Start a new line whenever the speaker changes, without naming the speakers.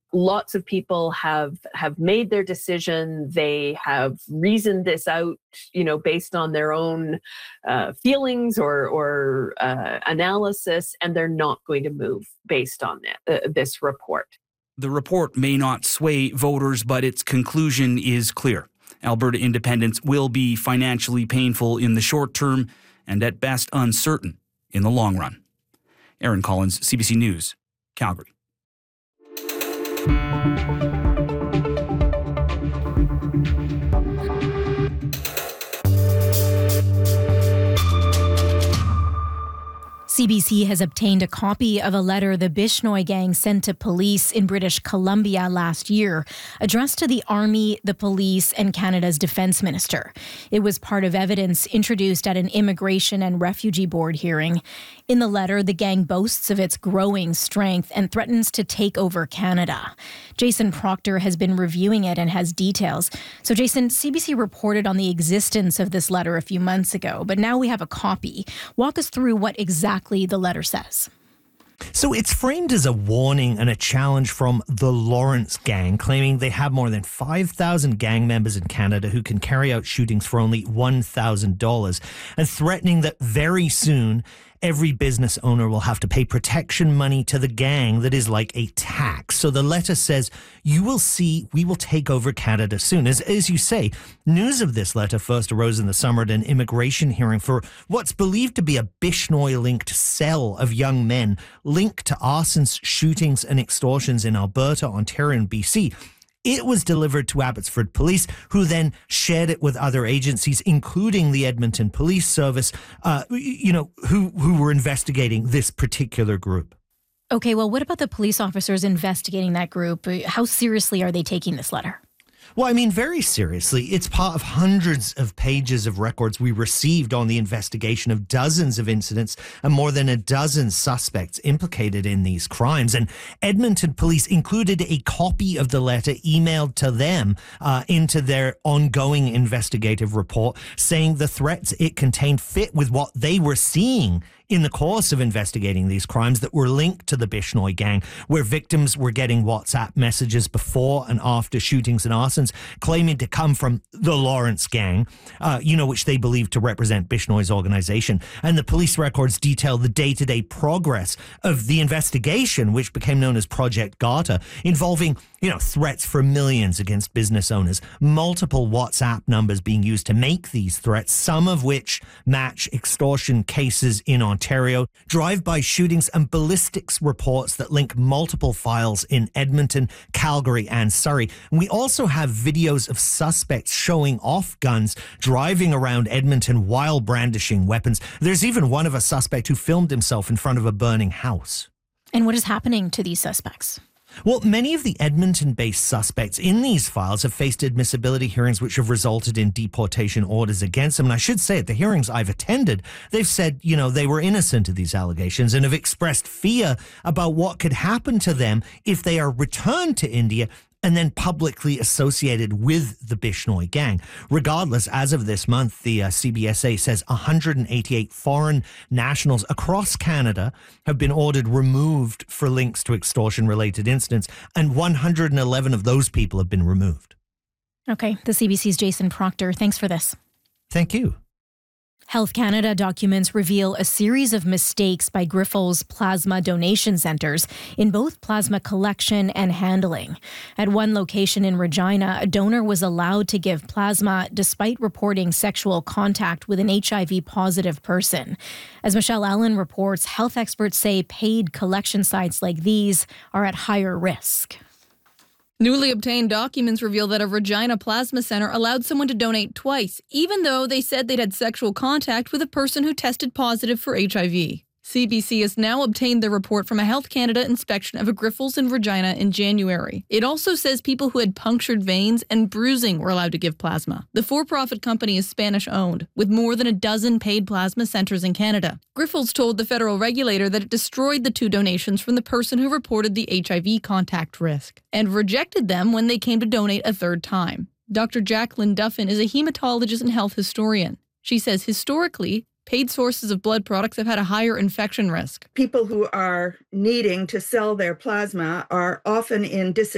lots of people have made their decision. They have reasoned this out, based on their own feelings or analysis, and they're not going to move based on this report.
The report may not sway voters, but its conclusion is clear. Alberta independence will be financially painful in the short term and at best uncertain in the long run. Aaron Collins, CBC News, Calgary.
CBC has obtained a copy of a letter the Bishnoi gang sent to police in British Columbia last year, addressed to the Army, the police, and Canada's Defence Minister. It was part of evidence introduced at an Immigration and Refugee Board hearing. In the letter, the gang boasts of its growing strength and threatens to take over Canada. Jason Proctor has been reviewing it and has details. So, Jason, CBC reported on the existence of this letter a few months ago, but now we have a copy. Walk us through what exactly the letter says.
So it's framed as a warning and a challenge from the Lawrence gang, claiming they have more than 5,000 gang members in Canada who can carry out shootings for only $1,000, and threatening that very soon every business owner will have to pay protection money to the gang that is like a tax. So the letter says, you will see, we will take over Canada soon. As you say, news of this letter first arose in the summer at an immigration hearing for what's believed to be a Bishnoi-linked cell of young men linked to arsons, shootings and extortions in Alberta, Ontario and BC. It was delivered to Abbotsford Police, who then shared it with other agencies, including the Edmonton Police Service, who were investigating this particular group.
Okay, well, what about the police officers investigating that group? How seriously are they taking this letter?
Well, I mean, very seriously. It's part of hundreds of pages of records we received on the investigation of dozens of incidents and more than a dozen suspects implicated in these crimes. And Edmonton Police included a copy of the letter emailed to them into their ongoing investigative report, saying the threats it contained fit with what they were seeing in the course of investigating these crimes that were linked to the Bishnoi gang, where victims were getting WhatsApp messages before and after shootings and arsons claiming to come from the Lawrence gang, which they believed to represent Bishnoi's organization. And the police records detail the day-to-day progress of the investigation, which became known as Project Garter, involving, threats for millions against business owners, multiple WhatsApp numbers being used to make these threats, some of which match extortion cases in Ontario, drive-by shootings and ballistics reports that link multiple files in Edmonton, Calgary and Surrey. And we also have videos of suspects showing off guns, driving around Edmonton while brandishing weapons. There's even one of a suspect who filmed himself in front of a burning house.
And what is happening to these suspects?
Well, many of the Edmonton-based suspects in these files have faced admissibility hearings which have resulted in deportation orders against them. And I should say, at the hearings I've attended, they've said, they were innocent of these allegations and have expressed fear about what could happen to them if they are returned to India and then publicly associated with the Bishnoi gang. Regardless, as of this month, the CBSA says 188 foreign nationals across Canada have been ordered removed for links to extortion-related incidents, and 111 of those people have been removed.
Okay, the CBC's Jason Proctor. Thanks for this.
Thank you.
Health Canada documents reveal a series of mistakes by Grifols plasma donation centres in both plasma collection and handling. At one location in Regina, a donor was allowed to give plasma despite reporting sexual contact with an HIV-positive person. As Michelle Allen reports, health experts say paid collection sites like these are at higher risk.
Newly obtained documents reveal that a Regina plasma center allowed someone to donate twice, even though they said they'd had sexual contact with a person who tested positive for HIV. CBC has now obtained the report from a Health Canada inspection of a Grifols in Regina in January. It also says people who had punctured veins and bruising were allowed to give plasma. The for-profit company is Spanish-owned, with more than a dozen paid plasma centers in Canada. Grifols told the federal regulator that it destroyed the 2 donations from the person who reported the HIV contact risk, and rejected them when they came to donate a third time. Dr. Jacqueline Duffin is a hematologist and health historian. She says historically, paid sources of blood products have had a higher infection risk.
People who are needing to sell their plasma are often in disadvantage